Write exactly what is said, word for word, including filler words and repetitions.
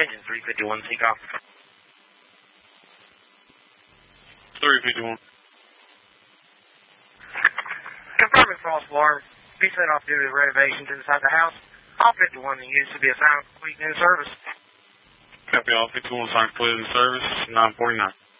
Engine three fifty-one, takeoff. three fifty-one. Confirming false alarm. Be set off due to the renovations inside the house. All fifty-one units to be assigned complete in service. Copy all fifty-one, assigned complete in service, nine forty-nine.